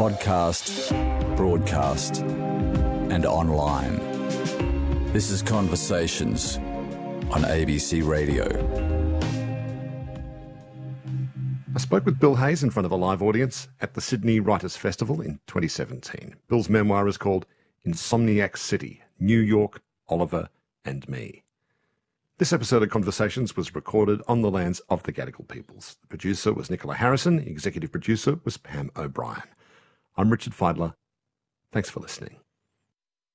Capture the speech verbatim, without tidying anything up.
podcast, broadcast, and online. This is Conversations on A B C Radio. I spoke with Bill Hayes in front of a live audience at the Sydney Writers' Festival in twenty seventeen. Bill's memoir is called Insomniac City, New York, Oliver and Me. This episode of Conversations was recorded on the lands of the Gadigal peoples. The producer was Nicola Harrison. The executive producer was Pam O'Brien. I'm Richard Feidler. Thanks for listening.